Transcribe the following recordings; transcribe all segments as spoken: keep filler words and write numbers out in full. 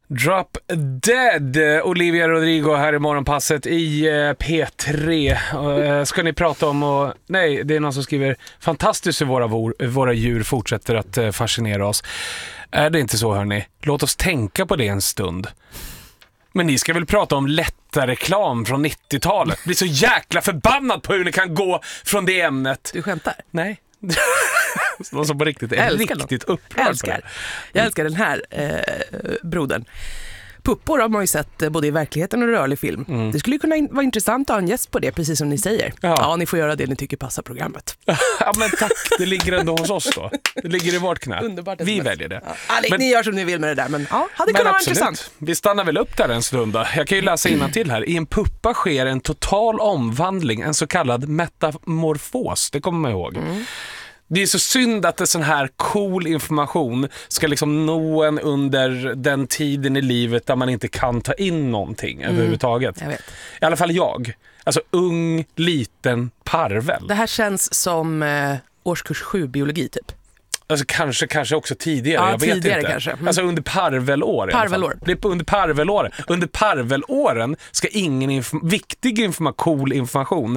Drop Dead, Olivia Rodrigo här i morgonpasset i P tre. Ska ni prata om och nej, det är någon som skriver fantastiskt hur våra, vor, våra djur fortsätter att fascinera oss. Är det inte så, hörni? Låt oss tänka på det en stund. Men ni ska väl prata om lätta reklam från nittiotalet. Blir så jäkla förbannad på hur ni kan gå från det ämnet. Du skämtar? Nej. Någon som på riktigt är riktigt upprörd. Älskar. Jag älskar den här eh, brodern. Puppor har man ju sett både i verkligheten och rörlig film. Mm. Det skulle ju kunna in- vara intressant att ha en gäst på det, precis som ni säger. Ja, ja ni får göra det ni tycker passar programmet. Ja, men tack. Det ligger ändå hos oss då. Det ligger i vårt knä. Underbart. Vi väljer det. Ja. Ja, men, ni gör som ni vill med det där, men ja, hade men kunnat vara absolut. intressant. Vi stannar väl upp där en stund då. Jag kan ju läsa innantill här. I en puppa sker en total omvandling, en så kallad metamorfos. Det kommer man ihåg. Mm. Det är så synd att en sån här cool information ska liksom nå en under den tiden i livet där man inte kan ta in någonting mm. överhuvudtaget. Jag vet. I alla fall jag. Alltså ung, liten parvel. Det här känns som eh, årskurs sju biologi typ. Alltså kanske, kanske också tidigare, ja, jag vet tidigare inte. Kanske. Mm. Alltså under parvelår. Parvelår. Under parvelåren. Under parvelåren ska ingen inf- viktig information, cool information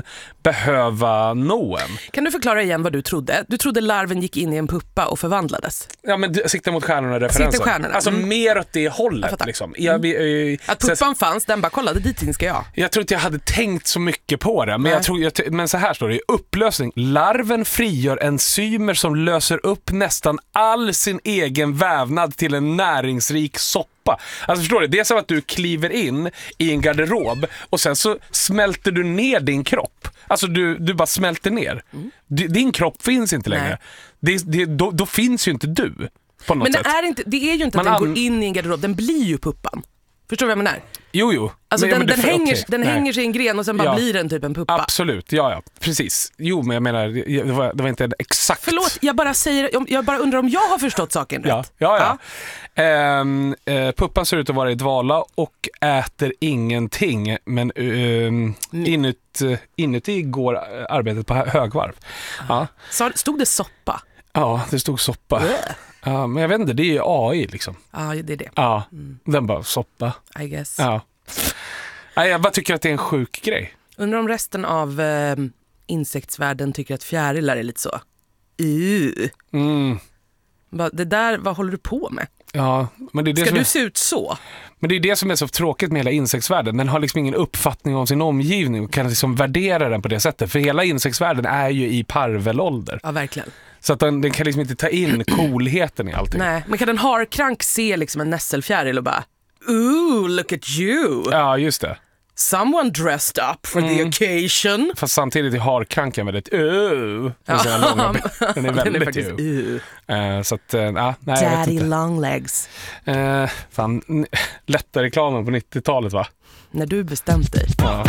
behöva nå en. Kan du förklara igen vad du trodde? Du trodde larven gick in i en puppa och förvandlades. Ja, men sikta mot stjärnorna-referensen. Sikta stjärnorna. Alltså mm. mer åt det hållet. Liksom. Jag, mm. äh, Att puppan så, fanns, den bara kollade dit in ska jag. Jag tror inte jag hade tänkt så mycket på det. Men, jag tror, jag, men så här står det i upplösning. Larven frigör enzymer som löser upp nästan all sin egen vävnad till en näringsrik soppa. Alltså förstår du, det är som att du kliver in i en garderob och sen så smälter du ner din kropp. Alltså du, du bara smälter ner. Mm. Din kropp finns inte längre. Det, det, då, då finns ju inte du på något Men det sätt. är, inte, det är ju inte Man att den an... går in i en garderob, den blir ju puppan. Förstår du vad jag menar? Jo, jo. Alltså men, den, men den, för, hänger, okay. den hänger sig i en gren och sen bara ja. blir den typ en puppa. Absolut, ja, ja, precis. Jo, men jag menar, det var, det var inte exakt... Förlåt, jag bara, säger, jag bara undrar om jag har förstått saken rätt. Ja, ja, ja. ja. Ehm, eh, puppan ser ut att vara i dvala och äter ingenting, men um, inut, inuti går arbetet på högvarv. Ja. Så stod det soppa? Ja, det stod soppa. Yeah. Ja, men jag vet inte, det är ju A I liksom. Ja, det är det. Ja, mm. Den bara soppa. I guess. Ja. Nej, jag bara tycker att det är en sjuk grej. Undrar om resten av eh, insektsvärlden tycker att fjärilar är lite så. Uh. Mm. Det där, vad håller du på med? Ja, men det är det Ska som du är... se ut så? Men det är det som är så tråkigt med hela insektsvärlden. Den har liksom ingen uppfattning om sin omgivning och kan liksom värdera den på det sättet. För hela insektsvärlden är ju i parvelålder. Ja, verkligen. Så att den, den kan liksom inte ta in coolheten i allting. Nej, men kan en harkrank se liksom en nässelfjäril och bara ooh, look at you. Ja, just det. Someone dressed up for mm. the occasion. Fast samtidigt är harkranken väldigt uh, ja. Den är väldigt den är faktiskt uh. uh, så att, uh, nah, nej, Daddy long legs. Uh, fan, lätta reklamen på nittiotalet va? När du bestämt dig. Ja.